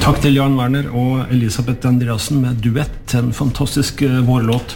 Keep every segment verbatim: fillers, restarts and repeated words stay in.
Takk til Jan Werner og Elisabeth Andreasen med duett, en fantastisk vårlåt.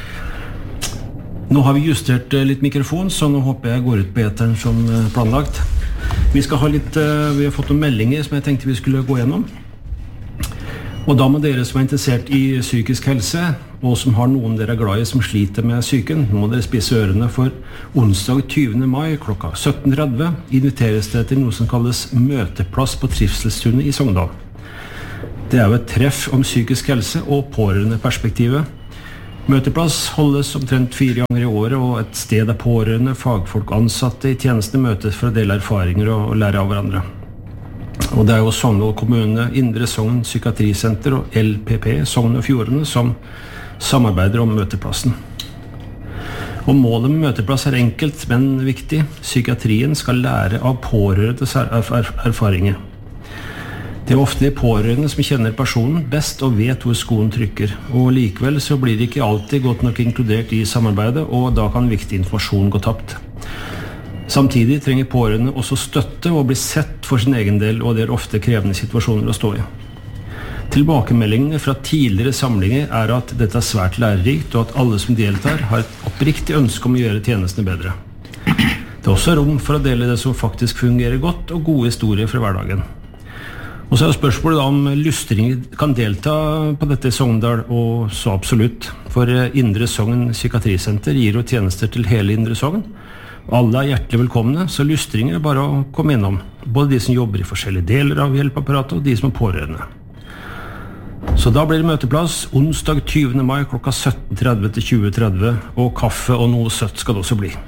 Nå har vi justert litt mikrofon, så nå håper jeg går ut på eteren som planlagt. Vi skal ha litt, vi har fått noen meldinger som jeg tenkte vi skulle gå gjennom. Og da må dere som er interessert i psykisk helse, og som har noen dere er glad i som sliter med psyken, må dere spisse ørene, for onsdag tyvende mai klokka sytten tretti inviteres det til noe som kalles møteplass på Trivselstunet i Sogndal. Det er jo et treff om psykisk helse og pårørende perspektivet. Møteplass holdes omtrent fire ganger i året, og et sted der pårørende, fagfolk og ansatte i tjeneste møtes for å dele erfaringer og lære av hverandre. Og det er jo Sogndal kommune, Indre Sogn Psykiatrisenter og L P P, Sogn og Fjordene, som samarbeider om møteplassen. Og målet med møteplass er enkelt, men viktig. Psykiatrien skal lære av pårørendes erfaringer. Det er ofte de pårørende som kjenner personen best og vet hvor skoen trykker, og likevel så blir det ikke alltid godt nok inkludert i samarbeidet, og da kan viktig informasjon gå tapt. Samtidig trenger pårørende også støtte og bli sett for sin egen del, og det er ofte krevende situasjoner å stå i. Tilbakemeldingene fra tidligere samlinger er at dette er svært lærerikt, og at alle som deltar har et oppriktig ønske om å gjøre tjenestene bedre. Det er også rom for å dele det som faktisk fungerer godt, og gode historier fra hverdagen. Og så er spørsmålet om lystringer kan delta på dette i Sogndal, og så absolutt. For Indre Sogn Psykiatrisenter gir jo tjenester til hele Indre Sogn. Alle er hjertelig velkomne, så lystringer er bare å komme innom. Både de som jobber i forskjellige deler av hjelpeapparatet, og de som er pårørende. Så da blir det møteplass onsdag tyvende mai klokka sytten tretti til tjue tretti, og kaffe og noe søtt skal det også bli.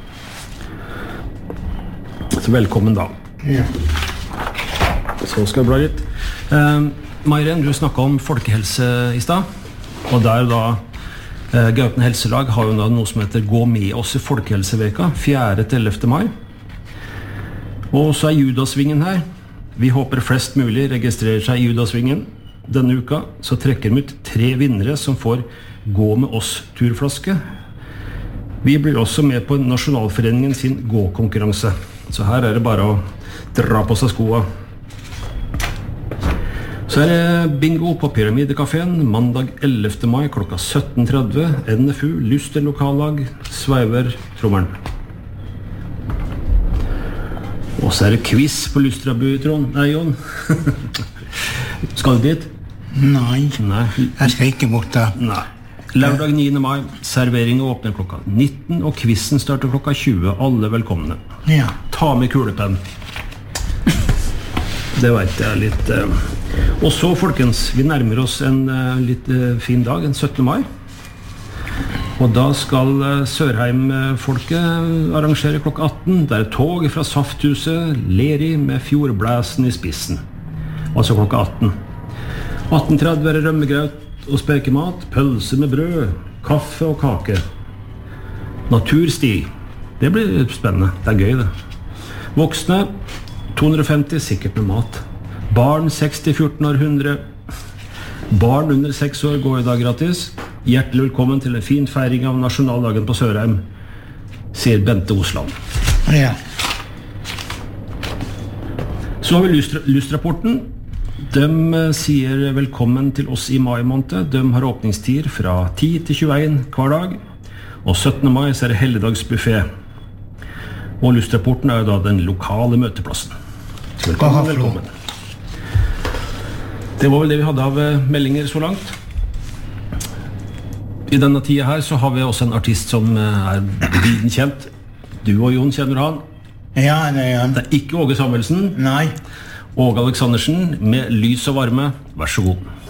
Så velkommen da. Ja. Så skal vi bla litt. Uh, Mairen, du snakket om folkehelse i sted, og der da uh, Gauten Helselag har jo da noe som heter Gå med oss i Folkehelseveka, fjerde til ellevte mai. Og så er Judasvingen her. Vi håper flest mulig registrerer seg i Judasvingen. Denne uka så trekker vi ut tre vinnere som får Gå med oss turflaske. Vi blir også med på Nasjonalforeningen sin gå-konkurranse. Så her er det bare å dra på seg skoa. Så er det bingo på Pyramidekaféen mandag ellevte mai klokka sytten tretti. N F U, Luster lokallag, Sveiver, Trommelen. Og så er det quiz på Lustrabu, Trond. Nei, Jon. Skal du dit? Nei, Nei. Jeg skal ikke bort da. Nei. Lørdag niende mai, serveringen åpner klokka nitten, og quizen starter klokka tjue. Alle velkomne. Ja. Ta med kulepenn. Det vet jeg litt. Og så, folkens, vi nærmer oss en litt fin dag, en syttende mai. Og da skal Sørheim-folket arrangere klokka atten. Det er tog fra Safthuset, Leri med Fjordblæsen i spissen. Altså klokka atten. atten tretti er det rømmegraut og spekemat, pølse med brød, kaffe og kake. Natursti. Det blir spennende. Det er gøy, det. Voksne, to hundre og femti, sikkert med mat. Barn seks til fjorten år, hundre. Barn under seks år går i dag gratis. Hjertelig velkommen til en fin feiring av nasjonaldagen på Sørheim, sier Bente Osland. Ja. Så har vi Lustra, Lustrapporten. De sier velkommen til oss i mai måned. De har åpningstider fra ti til tjueen hver dag. Og syttende mai så er det helligdagsbuffet. Og Lustrapporten er jo da den lokale møteplassen. Så velkommen, velkommen. Det var vel det vi hadde av meldinger så langt. I denne tida her så har vi også en artist som er viden kjent. Du og Jon kjenner han. Ja, det er han. Det er ikke Åge Samuelsen. Nei. Åge Aleksandersen med Lys og varme. Vær så god.